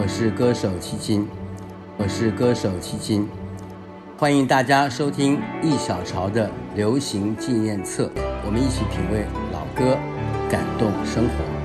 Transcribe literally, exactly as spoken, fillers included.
是歌手七金，我是歌手七金，欢迎大家收听易小潮的流行纪念册，我们一起品味老歌，感动生活。